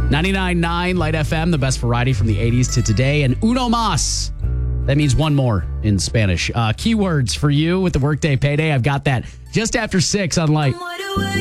99.9 Light FM, the best variety from the 80s to today. And uno más. That means one more in Spanish. Keywords for you with the Workday Payday. I've got that just after 6 on Light.